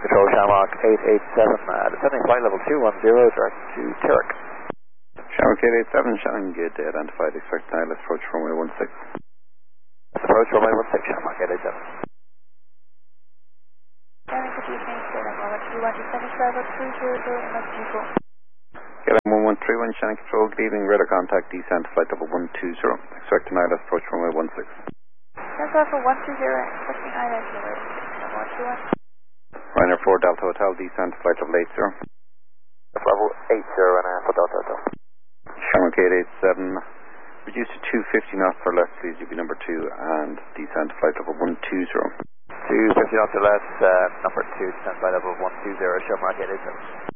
Control, Shamrock 887, descending flight level 210, direct to Turek. Shamrock 887, Shannon Gate identified, expect ILS approach runway 16. Approach runway 16, Shamrock 887. Shannon, good evening, Sierra Bravo 21, descending travel 200 in Mexico. KLM 1131, Shannon Control, good evening, radar contact, descent flight level 120, expect ILS approach runway 16. Shannon Bravo 120, expecting ILS level 121. Ryanair 4 Delta Hotel, descent flight level 80. Level 80 and for Delta Hotel. Shamrock 887, reduce to 250 knots or less, please, UB number 2, and descent flight level 120. 250 knots or less, number 2, descent flight level 120, Shamrock 887.